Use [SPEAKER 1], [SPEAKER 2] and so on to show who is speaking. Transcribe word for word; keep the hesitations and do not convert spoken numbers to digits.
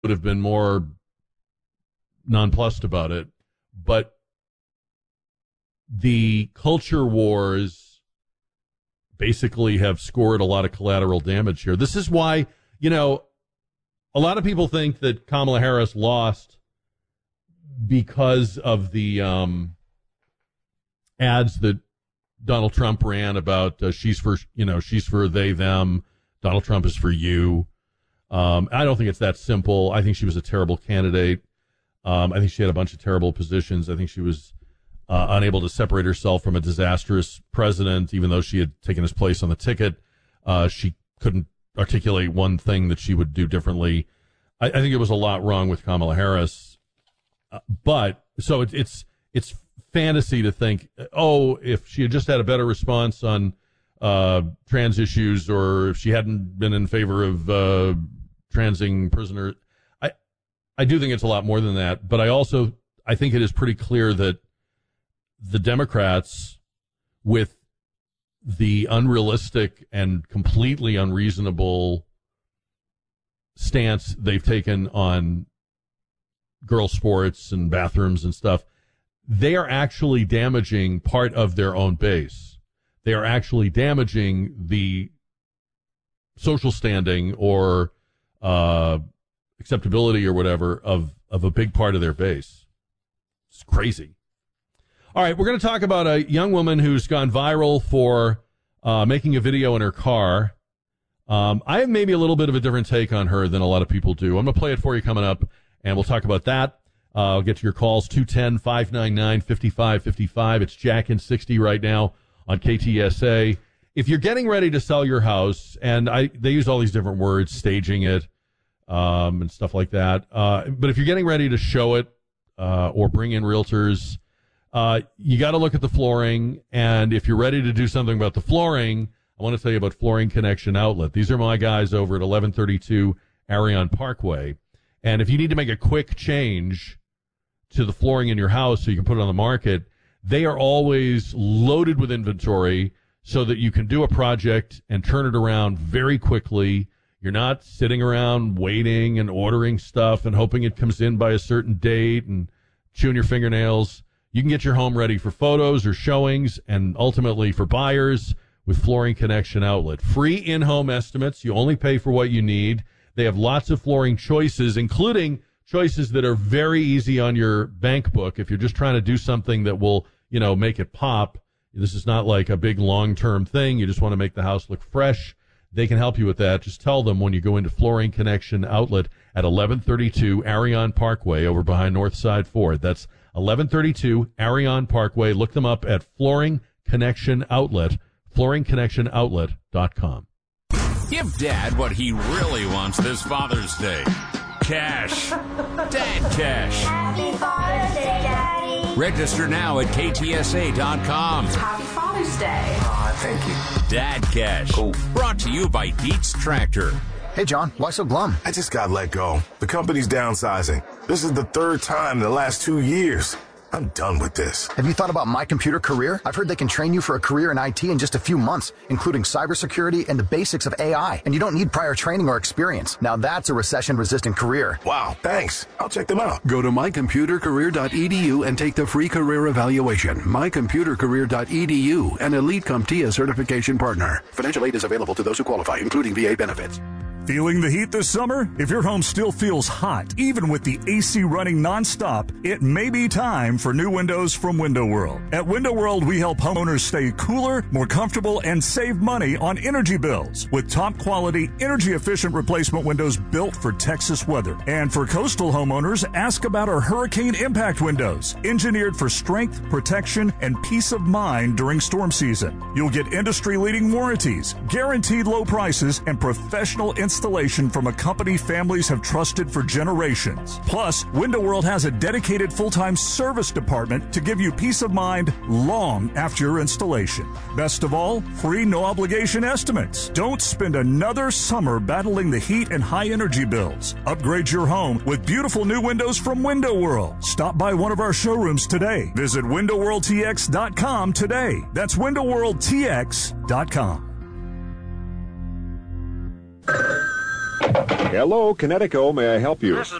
[SPEAKER 1] would have been more nonplussed about it. But the culture wars basically have scored a lot of collateral damage here. This is why, you know, a lot of people think that Kamala Harris lost because of the um, ads that Donald Trump ran about uh, she's for, you know, she's for they, them. Donald Trump is for you. Um, I don't think it's that simple. I think she was a terrible candidate. Um, I think she had a bunch of terrible positions. I think she was uh, unable to separate herself from a disastrous president, even though she had taken his place on the ticket. Uh, she couldn't articulate one thing that she would do differently. I, I think it was a lot wrong with Kamala Harris. Uh, but so it, it's it's fantasy to think, oh, if she had just had a better response on uh, trans issues, or if she hadn't been in favor of uh, transing prisoners. I I do think it's a lot more than that. But I also I think it is pretty clear that the Democrats, with the unrealistic and completely unreasonable stance they've taken on girls' sports and bathrooms and stuff, they are actually damaging part of their own base. They are actually damaging the social standing or uh, acceptability or whatever of, of a big part of their base. It's crazy. All right, we're going to talk about a young woman who's gone viral for uh, making a video in her car. Um, I have maybe a little bit of a different take on her than a lot of people do. I'm going to play it for you coming up, and we'll talk about that. Uh, I'll get to your calls, two one zero, five nine nine, five five five five. It's Jack and sixty right now on K T S A. If you're getting ready to sell your house, and I they use all these different words, staging it um, and stuff like that, uh, but if you're getting ready to show it uh, or bring in realtors, uh, you got to look at the flooring, and if you're ready to do something about the flooring, I want to tell you about Flooring Connection Outlet. These are my guys over at eleven thirty-two Arion Parkway, and if you need to make a quick change to the flooring in your house so you can put it on the market, they are always loaded with inventory so that you can do a project and turn it around very quickly. You're not sitting around waiting and ordering stuff and hoping it comes in by a certain date and chewing your fingernails. You can get your home ready for photos or showings and ultimately for buyers with Flooring Connection Outlet. Free in-home estimates. You only pay for what you need. They have lots of flooring choices, including choices that are very easy on your bank book. If you're just trying to do something that will, you know, make it pop, this is not like a big long-term thing. You just want to make the house look fresh. They can help you with that. Just tell them when you go into Flooring Connection Outlet at eleven thirty-two Arion Parkway over behind Northside Ford. That's eleven thirty-two Arion Parkway. Look them up at Flooring Connection Outlet, flooring connection outlet dot com.
[SPEAKER 2] Give Dad what he really wants this Father's Day. Cash. Dad cash.
[SPEAKER 3] Happy Father's Day, Daddy.
[SPEAKER 2] Register now at K T S A dot com.
[SPEAKER 3] Happy Father's Day.
[SPEAKER 4] Aw, thank you.
[SPEAKER 2] Dad cash.
[SPEAKER 4] Cool.
[SPEAKER 2] Brought to you by Dietz Tractor.
[SPEAKER 5] Hey, John, why so glum?
[SPEAKER 6] I just got let go. The company's downsizing. This is the third time in the last two years. I'm done with this.
[SPEAKER 5] Have you thought about My Computer Career? I've heard they can train you for a career in I T in just a few months, including cybersecurity and the basics of A I. And you don't need prior training or experience. Now that's a recession-resistant career.
[SPEAKER 6] Wow, thanks. I'll check them out.
[SPEAKER 7] Go to my computer career dot e d u and take the free career evaluation. my computer career dot e d u, an Elite CompTIA certification partner. Financial aid is available to those who qualify, including V A benefits.
[SPEAKER 8] Feeling the heat this summer? If your home still feels hot, even with the A C running nonstop, it may be time for new windows from Window World. At Window World, we help homeowners stay cooler, more comfortable, and save money on energy bills with top quality, energy efficient replacement windows built for Texas weather. And for coastal homeowners, ask about our hurricane impact windows, engineered for strength, protection, and peace of mind during storm season. You'll get industry leading warranties, guaranteed low prices, and professional installation installation from a company families have trusted for generations. Plus, Window World has a dedicated full-time service department to give you peace of mind long after your installation. Best of all, free no-obligation estimates. Don't spend another summer battling the heat and high energy bills. Upgrade your home with beautiful new windows from Window World. Stop by one of our showrooms today. Visit window world t x dot com today. That's window world t x dot com.
[SPEAKER 4] Hello, Connecticut. May I help you?
[SPEAKER 9] This is